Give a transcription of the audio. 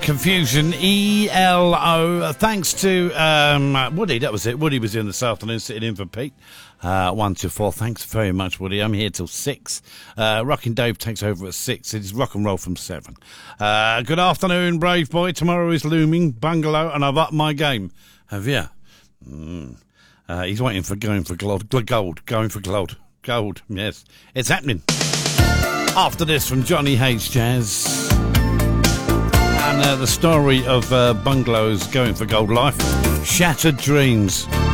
Confusion, ELO. Thanks to Woody, that was it. Woody was in this afternoon, sitting in for Pete. 1 to 4. Thanks very much, Woody. I'm here till 6. Rockin' Dave takes over at 6. It's rock and roll from 7. Good afternoon, brave boy. Tomorrow is looming. Bungalow, and I've upped my game. Have you? He's waiting for going for gold. Going for gold. Gold, yes. It's happening. After this from Johnny H. Jazz. And the story of bungalows going for gold life. Shattered dreams.